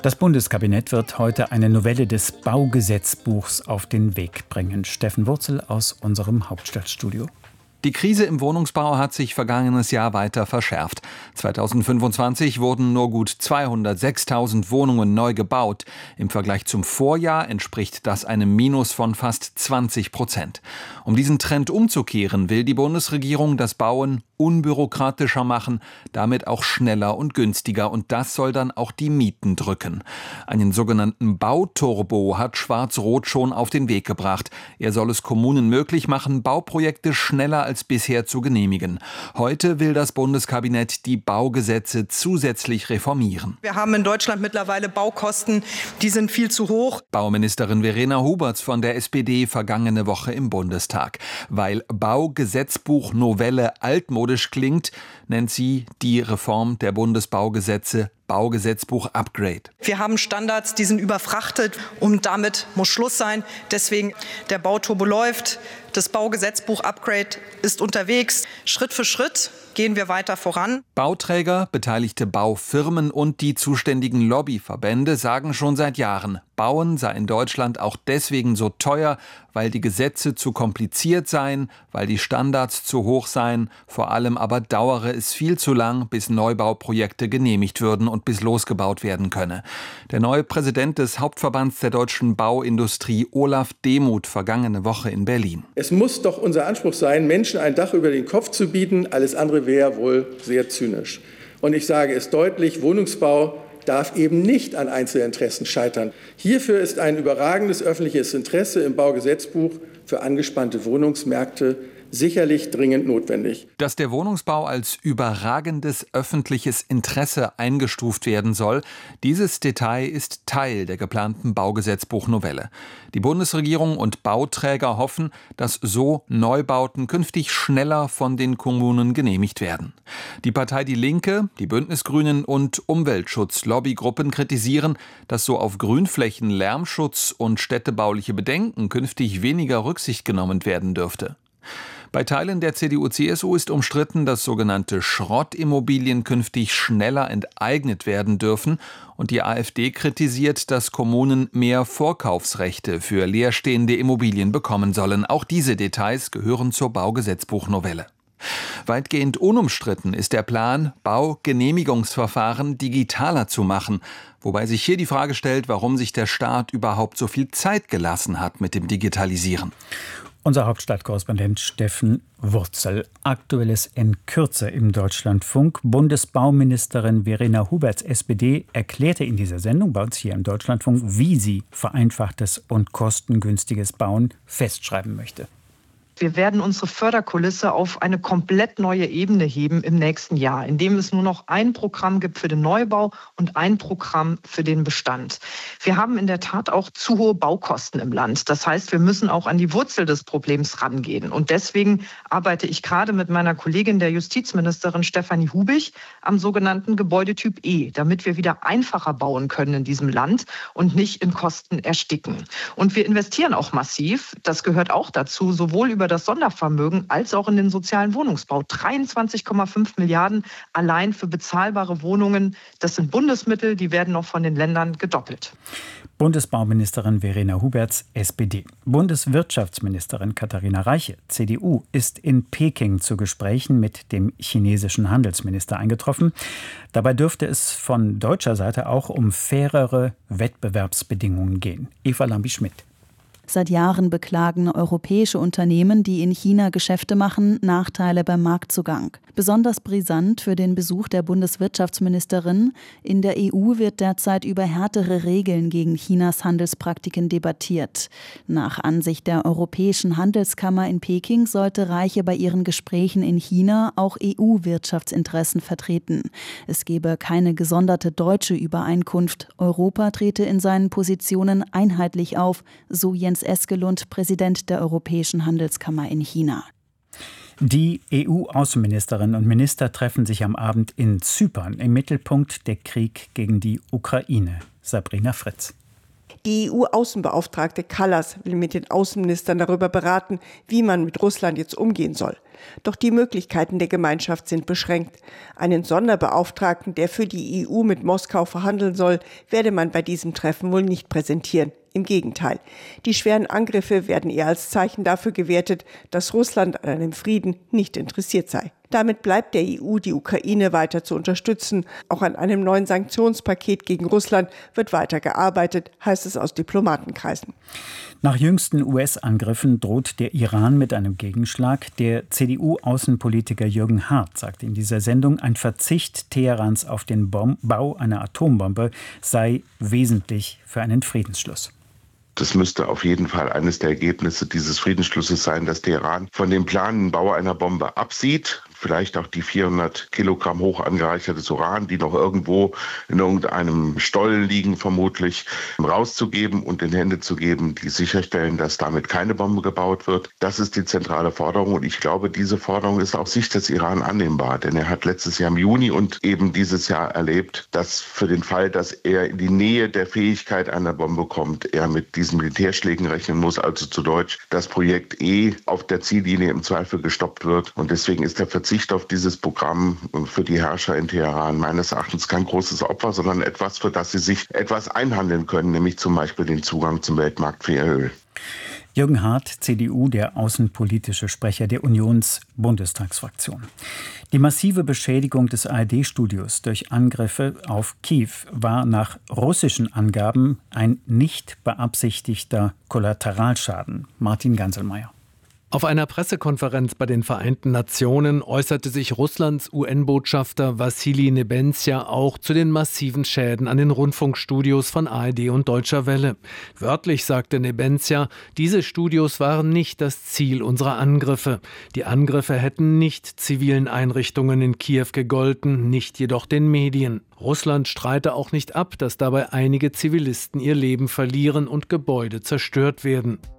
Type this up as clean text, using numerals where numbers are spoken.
Das Bundeskabinett wird heute eine Novelle des Baugesetzbuchs auf den Weg bringen. Steffen Wurzel aus unserem Hauptstadtstudio. Die Krise im Wohnungsbau hat sich vergangenes Jahr weiter verschärft. 2025 wurden nur gut 206.000 Wohnungen neu gebaut. Im Vergleich zum Vorjahr entspricht das einem Minus von fast 20%. Um diesen Trend umzukehren, will die Bundesregierung das Bauen unbürokratischer machen, damit auch schneller und günstiger. Und das soll dann auch die Mieten drücken. Einen sogenannten Bauturbo hat Schwarz-Rot schon auf den Weg gebracht. Er soll es Kommunen möglich machen, Bauprojekte schneller als bisher zu genehmigen. Heute will das Bundeskabinett die Baugesetze zusätzlich reformieren. Wir haben in Deutschland mittlerweile Baukosten, die sind viel zu hoch. Bauministerin Verena Huberts von der SPD vergangene Woche im Bundestag. Weil Baugesetzbuch Novelle altmodisch klingt, nennt sie die Reform der Bundesbaugesetze Baugesetzbuch Upgrade. Wir haben Standards, die sind überfrachtet und damit muss Schluss sein. Deswegen der Bauturbo läuft, das Baugesetzbuch Upgrade ist unterwegs. Schritt für Schritt gehen wir weiter voran. Bauträger, beteiligte Baufirmen und die zuständigen Lobbyverbände sagen schon seit Jahren, Bauen sei in Deutschland auch deswegen so teuer, weil die Gesetze zu kompliziert seien, weil die Standards zu hoch seien. Vor allem aber dauere es viel zu lang, bis Neubauprojekte genehmigt würden und bis losgebaut werden könne. Der neue Präsident des Hauptverbands der deutschen Bauindustrie, Olaf Demuth, vergangene Woche in Berlin. Es muss doch unser Anspruch sein, Menschen ein Dach über den Kopf zu bieten. Alles andere wäre wohl sehr zynisch. Und ich sage es deutlich, Wohnungsbau darf eben nicht an Einzelinteressen scheitern. Hierfür ist ein überragendes öffentliches Interesse im Baugesetzbuch für angespannte Wohnungsmärkte sicherlich dringend notwendig. Dass der Wohnungsbau als überragendes öffentliches Interesse eingestuft werden soll, dieses Detail ist Teil der geplanten Baugesetzbuchnovelle. Die Bundesregierung und Bauträger hoffen, dass so Neubauten künftig schneller von den Kommunen genehmigt werden. Die Partei Die Linke, die Bündnisgrünen und Umweltschutz-Lobbygruppen kritisieren, dass so auf Grünflächen Lärmschutz und städtebauliche Bedenken künftig weniger Rücksicht genommen werden dürfte. Bei Teilen der CDU/CSU ist umstritten, dass sogenannte Schrottimmobilien künftig schneller enteignet werden dürfen. Und die AfD kritisiert, dass Kommunen mehr Vorkaufsrechte für leerstehende Immobilien bekommen sollen. Auch diese Details gehören zur Baugesetzbuchnovelle. Weitgehend unumstritten ist der Plan, Baugenehmigungsverfahren digitaler zu machen. Wobei sich hier die Frage stellt, warum sich der Staat überhaupt so viel Zeit gelassen hat mit dem Digitalisieren. Unser Hauptstadtkorrespondent Steffen Wurzel. Aktuelles in Kürze im Deutschlandfunk. Bundesbauministerin Verena Huberts, SPD, erklärte in dieser Sendung bei uns hier im Deutschlandfunk, wie sie vereinfachtes und kostengünstiges Bauen festschreiben möchte. Wir werden unsere Förderkulisse auf eine komplett neue Ebene heben im nächsten Jahr, indem es nur noch ein Programm gibt für den Neubau und ein Programm für den Bestand. Wir haben in der Tat auch zu hohe Baukosten im Land. Das heißt, wir müssen auch an die Wurzel des Problems rangehen. Und deswegen arbeite ich gerade mit meiner Kollegin, der Justizministerin Stefanie Hubich, am sogenannten Gebäudetyp E, damit wir wieder einfacher bauen können in diesem Land und nicht in Kosten ersticken. Und wir investieren auch massiv, das gehört auch dazu, sowohl über das Sondervermögen als auch in den sozialen Wohnungsbau. 23,5 Milliarden allein für bezahlbare Wohnungen. Das sind Bundesmittel, die werden noch von den Ländern gedoppelt. Bundesbauministerin Verena Huberts, SPD. Bundeswirtschaftsministerin Katharina Reiche, CDU, ist in Peking zu Gesprächen mit dem chinesischen Handelsminister eingetroffen. Dabei dürfte es von deutscher Seite auch um fairere Wettbewerbsbedingungen gehen. Eva Lambi-Schmidt. Seit Jahren beklagen europäische Unternehmen, die in China Geschäfte machen, Nachteile beim Marktzugang. Besonders brisant für den Besuch der Bundeswirtschaftsministerin. In der EU wird derzeit über härtere Regeln gegen Chinas Handelspraktiken debattiert. Nach Ansicht der Europäischen Handelskammer in Peking sollte Reiche bei ihren Gesprächen in China auch EU-Wirtschaftsinteressen vertreten. Es gebe keine gesonderte deutsche Übereinkunft. Europa trete in seinen Positionen einheitlich auf, so Jens Eskelund, Präsident der Europäischen Handelskammer in China. Die EU-Außenministerinnen und Minister treffen sich am Abend in Zypern. Im Mittelpunkt der Krieg gegen die Ukraine. Sabrina Fritz. Die EU-Außenbeauftragte Kallas will mit den Außenministern darüber beraten, wie man mit Russland jetzt umgehen soll. Doch die Möglichkeiten der Gemeinschaft sind beschränkt. Einen Sonderbeauftragten, der für die EU mit Moskau verhandeln soll, werde man bei diesem Treffen wohl nicht präsentieren. Im Gegenteil. Die schweren Angriffe werden eher als Zeichen dafür gewertet, dass Russland an einem Frieden nicht interessiert sei. Damit bleibt der EU, die Ukraine weiter zu unterstützen. Auch an einem neuen Sanktionspaket gegen Russland wird weiter gearbeitet, heißt es aus Diplomatenkreisen. Nach jüngsten US-Angriffen droht der Iran mit einem Gegenschlag. Der CDU-Außenpolitiker Jürgen Hart sagt in dieser Sendung, ein Verzicht Teherans auf den Bau einer Atombombe sei wesentlich für einen Friedensschluss. Das müsste auf jeden Fall eines der Ergebnisse dieses Friedensschlusses sein, dass der Iran von dem planenden Bau einer Bombe absieht. Vielleicht auch die 400 Kilogramm hoch angereichertes Uran, die noch irgendwo in irgendeinem Stollen liegen, vermutlich rauszugeben und in Hände zu geben, die sicherstellen, dass damit keine Bombe gebaut wird. Das ist die zentrale Forderung und ich glaube, diese Forderung ist aus Sicht des Iran annehmbar, denn er hat letztes Jahr im Juni und eben dieses Jahr erlebt, dass für den Fall, dass er in die Nähe der Fähigkeit einer Bombe kommt, er mit diesen Militärschlägen rechnen muss, also zu Deutsch, das Projekt auf der Ziellinie im Zweifel gestoppt wird und deswegen ist der Verzicht auf dieses Programm für die Herrscher in Teheran meines Erachtens kein großes Opfer, sondern etwas, für das sie sich etwas einhandeln können, nämlich zum Beispiel den Zugang zum Weltmarkt für ihr Öl. Jürgen Hart, CDU, der außenpolitische Sprecher der Unions-Bundestagsfraktion. Die massive Beschädigung des ARD-Studios durch Angriffe auf Kiew war nach russischen Angaben ein nicht beabsichtigter Kollateralschaden. Martin Ganselmeier. Auf einer Pressekonferenz bei den Vereinten Nationen äußerte sich Russlands UN-Botschafter Wassili Nebenzia auch zu den massiven Schäden an den Rundfunkstudios von ARD und Deutscher Welle. Wörtlich sagte Nebenzia, diese Studios waren nicht das Ziel unserer Angriffe. Die Angriffe hätten nicht zivilen Einrichtungen in Kiew gegolten, nicht jedoch den Medien. Russland streite auch nicht ab, dass dabei einige Zivilisten ihr Leben verlieren und Gebäude zerstört werden.